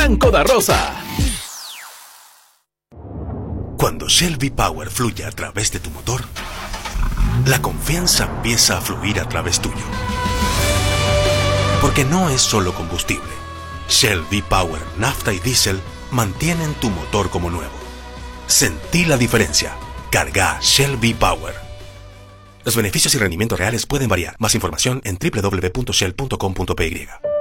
Franco da Rosa. Cuando Shell V-Power fluye a través de tu motor, la confianza empieza a fluir a través tuyo. Porque no es solo combustible. Shell V-Power, nafta y diésel mantienen tu motor como nuevo. Sentí la diferencia. Carga Shell V-Power. Los beneficios y rendimientos reales pueden variar. Más información en www.shell.com.py.